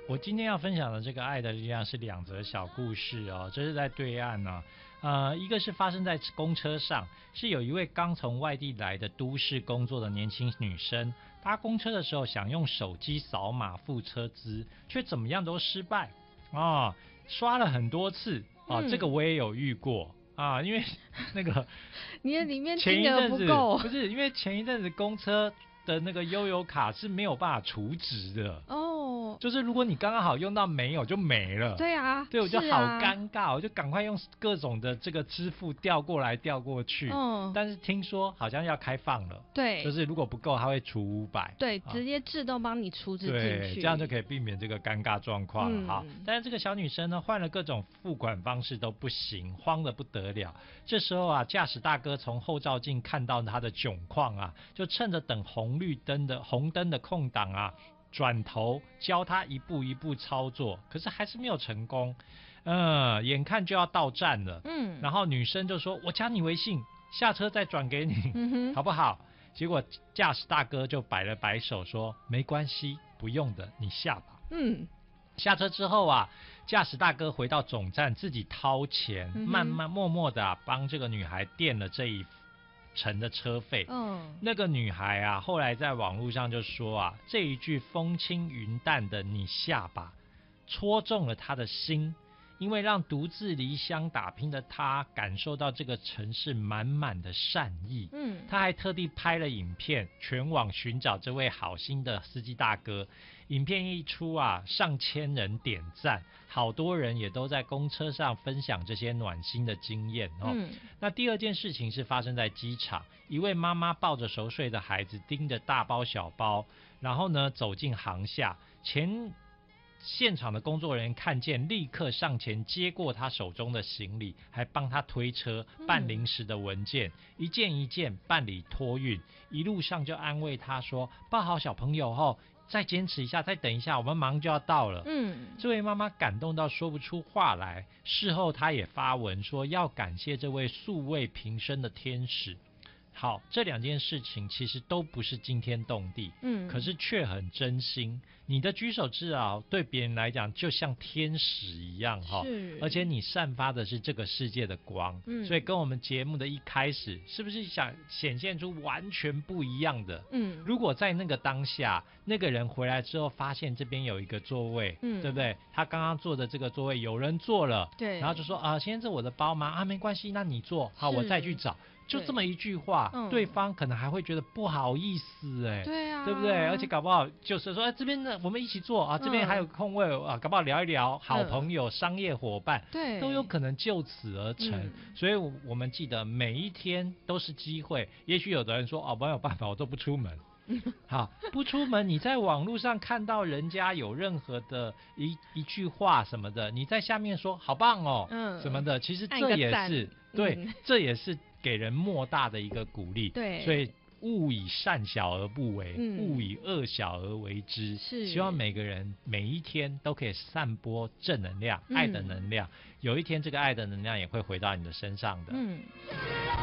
我今天要分享的这个爱的力量是2则小故事哦，这是在对岸呢、一个是发生在公车上，是有一位刚从外地来的都市工作的年轻女生，搭公车的时候想用手机扫码付车资，却怎么样都失败啊，刷了很多次啊，这个我也有遇过啊，因为那个你的里面前一金额阵子不够不是因为前一阵子公车的那个悠游卡是没有办法储值的哦。 就是如果你刚刚好用到没有就没了。 对啊， 对，我就好是啊尴尬，我就赶快用各种的这个支付调过来调过去。但是听说好像要开放了， 对， 就是如果不够，它会除500。 对，直接自动帮你储值进去， 对，这样就可以避免这个尴尬状况了哈。但是这个小女生呢，换了各种付款方式都不行，慌得不得了。这时候啊，驾驶大哥从后照镜看到她的窘况啊，就趁着等红灯的空档啊，转头教她一步一步操作，可是还是没有成功。眼看就要到站了，然后女生就说：“我加你微信，下车再转给你，好不好？”结果驾驶大哥就摆了摆手说：“没关系，不用的，你下吧。”下车之后啊，驾驶大哥回到总站自己掏钱，慢慢默默的帮这个女孩垫了这一程的车费。那个女孩啊，后来在网络上就说啊，这一句风轻云淡的你下吧，戳中了她的心，因为让独自离乡打拼的她感受到这个城市满满的善意。她还特地拍了影片，全网寻找这位好心的司机大哥。影片一出啊，上千人点赞，好多人也都在公车上分享这些暖心的经验哦。那第二件事情是发生在机场，一位妈妈抱着熟睡的孩子，拎着大包小包，然后呢走进航厦，现场的工作人员看见，立刻上前接过他手中的行李，还帮他推车、办临时的文件，一件一件办理托运。一路上就安慰他说：“抱好小朋友后，再坚持一下，再等一下，我们马上就要到了。”这位妈妈感动到说不出话来。事后她也发文说要感谢这位素未平生的天使。好，这2件事情其实都不是惊天动地，可是却很真心。你的举手之劳对别人来讲就像天使一样哈，而且你散发的是这个世界的光，所以跟我们节目的一开始是不是想显现出完全不一样的？如果在那个当下，那个人回来之后发现这边有一个座位，对不对？他刚刚坐的这个座位有人坐了，对，然后就说啊，先生这我的包吗？啊，没关系，那你坐，好，我再去找。就这么一句话，对方可能还会觉得不好意思， 对啊， 对不对？而且搞不好就是说，这边呢我们一起坐啊，这边还有空位啊，搞不好聊一聊，好朋友、商业伙伴，对，都有可能就此而成。所以我们记得每一天都是机会。也许有的人说哦，没有办法，我都不出门。好，不出门，你在网络上看到人家有任何的一句话什么的，你在下面说好棒哦，什么的，其实这也是对，这也是给人莫大的一个鼓励。对，所以勿以善小而不为，勿以恶小而为之。是，希望每个人每一天都可以散播正能量、爱的能量。有一天，这个爱的能量也会回到你的身上的。